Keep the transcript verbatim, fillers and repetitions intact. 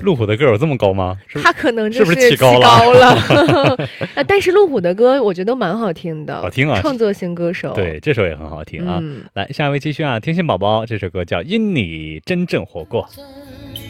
路虎的歌有这么高吗？ 他可能是不是起起高了？呃但是路虎的歌我觉得蛮好听的， 好听啊， 创作型歌手。 对，这首也很好听啊。 嗯、 来，下一位继续啊，听心宝宝这首歌叫《因你真正活过》。